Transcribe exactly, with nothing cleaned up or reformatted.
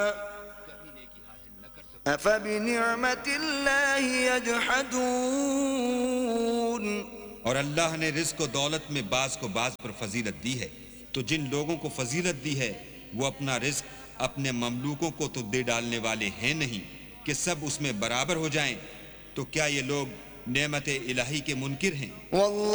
अफ़बिनिअमतिल्लाहि यजहदून। और अल्लाह ने रिज़्क़ और दौलत में बाज को बाज पर फजीलत दी है, तो जिन लोगों को फजीलत दी है वो अपना रिज़्क़ अपने ममलूकों को तो दे डालने वाले हैं नहीं कि सब उसमें बराबर हो जाएं। तो क्या ये लोग नेमत इलाही के मुनकिर हैं?